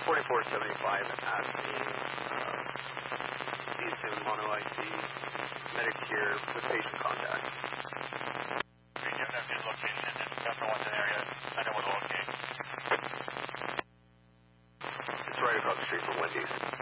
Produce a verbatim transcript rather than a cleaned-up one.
forty-four seventy-five asking uh, Easton Mono I C Medicare with patient contact. Can you give them his location and definitely one's in the area? I know where to locate. It's right across the street from Wendy's.